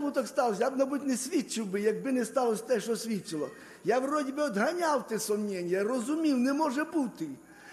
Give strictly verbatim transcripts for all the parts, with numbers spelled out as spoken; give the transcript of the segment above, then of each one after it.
чому так сталося? Я б, мабуть, не свідчив би, якби не сталося те, що свідчило. Я, вроді би, відганяв те сумніння, розумів, не може бути.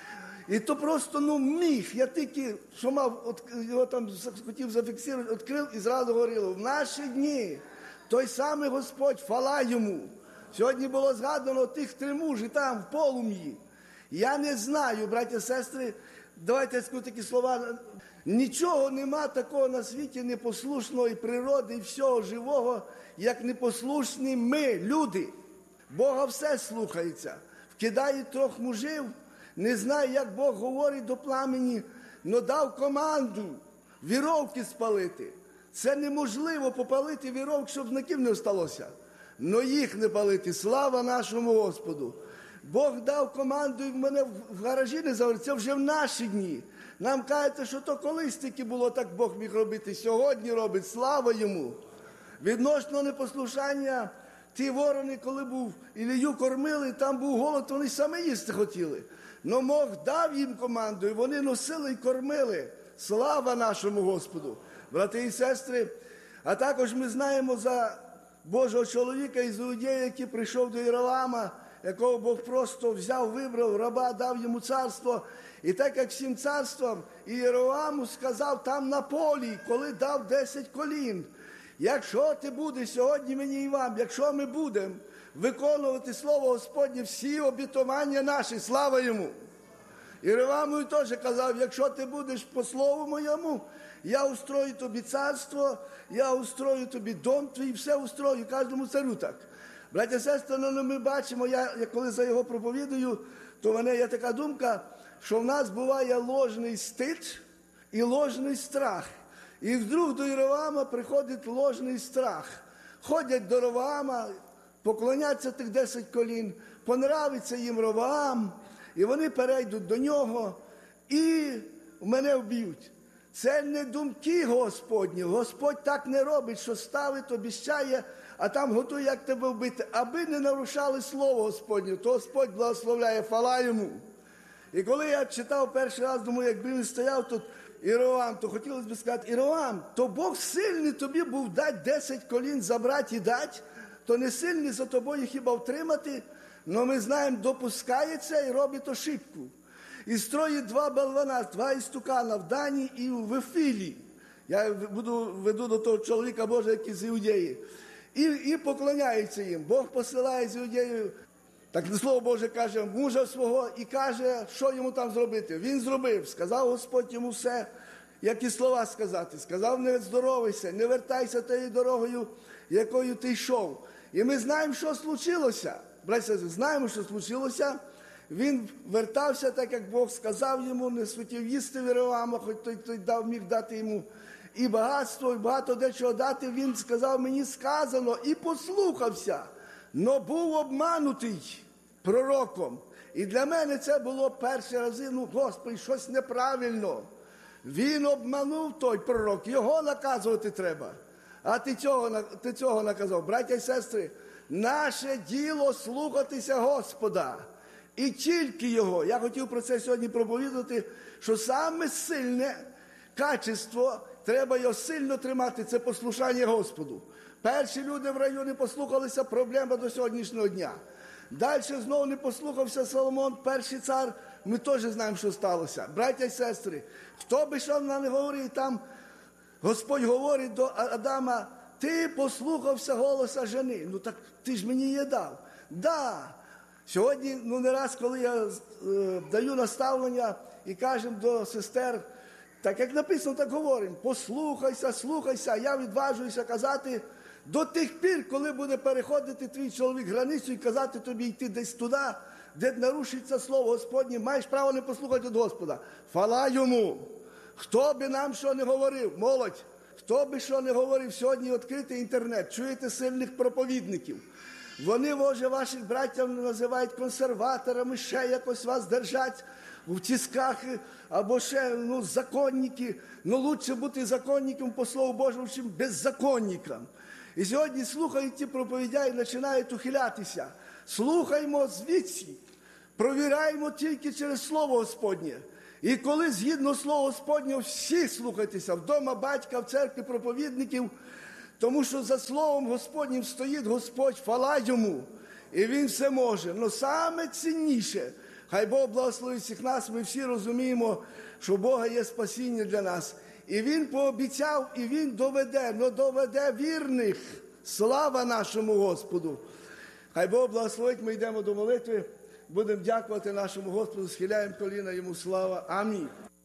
І то просто, ну, міг. Я тільки, що мав, от, його там хотів зафіксувати, відкрив і зразу говорило, в наші дні той самий Господь, хвала йому. Сьогодні було згадано тих три мужі там, в полум'ї. Я не знаю, браття, сестри, давайте я скажу такі слова. Нічого нема такого на світі непослушної природи і всього живого, як непослушні ми, люди. Бога все слухається. Вкидають трьох мужів, не знаю, як Бог говорить до пламені, но дав команду віровки спалити. Це неможливо попалити віровки, щоб знаків не осталося. Но їх не палити. Слава нашому Господу. Бог дав команду, і в мене в гаражі не заварить. Це вже в наші дні. Нам кажете, що то колись тільки було, так Бог міг робити. Сьогодні робить. Слава йому. Відносно непослушання, ті ворони, коли був Ілію кормили, там був голод, вони самі їсти хотіли. Но Бог дав їм команду, і вони носили і кормили. Слава нашому Господу. Брати і сестри, а також ми знаємо за Божого чоловіка із Іудеї, який прийшов до Єровоама, якого Бог просто взяв, вибрав, раба, дав йому царство. І так як всім царством, і Єровоаму сказав там на полі, коли дав десять колін, якщо ти будеш сьогодні мені і вам, якщо ми будемо виконувати Слово Господнє, всі обітування наші, слава йому. І Єровоаму теж казав, якщо ти будеш по слову моєму, я устрою тобі царство, я устрою тобі дом твій, все устрою, кожному царю так. Браття, сестри, ну, ми бачимо, я, я коли за його проповідую, то в мене є така думка, що в нас буває ложний стид і ложний страх. І вдруг до Єровоама приходить ложний страх. Ходять до Ровоама, поклоняться тих десять колін, понравиться їм Ровоам, і вони перейдуть до нього і мене вб'ють. Це не думки Господні. Господь так не робить, що ставить, обіщає, а там готує, як тебе вбити. Аби не нарушали Слово Господнє, то Господь благословляє, хвала йому. І коли я читав перший раз, думаю, якби він стояв тут, Єровоам, то хотілося б сказати, Єровоам, то Бог сильний тобі був дати десять колін, забрати і дати, то не сильний за тобою хіба втримати, але ми знаємо, допускається і робить ошибку. І строїть два болвана, два істукана в Дані і в Вифілі. Я буду, веду до того чоловіка Божого, який з Іудеї. І, і поклоняється їм. Бог посилає з Іудеєю, так Слово Боже каже, мужа свого, і каже, що йому там зробити. Він зробив, сказав Господь йому все, які слова сказати. Сказав, не здоровайся, не вертайся тією дорогою, якою ти йшов. І ми знаємо, що случилося. Братці, знаємо, що случилося. Він вертався, так як Бог сказав йому, не схотів їсти Єровоама, хоч той, той дав, міг дати йому і багатство, і багато дечого дати. Він сказав, мені сказано, і послухався, но був обманутий пророком. І для мене це було перші рази, ну, Господи, щось неправильно. Він обманув той пророк, його наказувати треба. А ти цього, ти цього наказав. Браття і сестри, наше діло слухатися Господа. І тільки його. Я хотів про це сьогодні проповідати, що саме сильне качество, треба його сильно тримати, це послушання Господу. Перші люди в районі послухалися, проблема до сьогоднішнього дня. Далі знову не послухався Соломон, перший цар, ми теж знаємо, що сталося. Браття і сестри, хто би що нам не говорив, там Господь говорить до Адама, ти послухався голоса жени. Ну так ти ж мені її дав. Да. Сьогодні, ну не раз, коли я е, даю наставлення і кажемо до сестер, так як написано, так говоримо, послухайся, слухайся, я відважуюся казати до тих пір, коли буде переходити твій чоловік границю і казати тобі йти десь туди, де нарушиться слово Господнє, маєш право не послухати від Господа. Хвала йому! Хто би нам що не говорив, молодь, хто би що не говорив, сьогодні відкритий інтернет, чуєте сильних проповідників. Вони, може, ваших братів називають консерваторами, ще якось вас держать в тисках, або ще, ну, законники. Ну, лучше бути законником по Слову Божому, чим беззаконником. І сьогодні слухають ті проповідя і починають ухилятися. Слухаймо звідси, провіряємо тільки через Слово Господнє. І коли згідно Слова Господнього всі слухайтеся, вдома батька, в церкві проповідників, Тому що за словом Господнім стоїть Господь, хвала йому, і він все може. Но саме цінніше, хай Бог благословить всіх нас, ми всі розуміємо, що у Бога є спасіння для нас. І він пообіцяв, і він доведе, но доведе вірних. Слава нашому Господу! Хай Бог благословить, ми йдемо до молитви, будемо дякувати нашому Господу, схиляємо коліна йому слава. Амінь.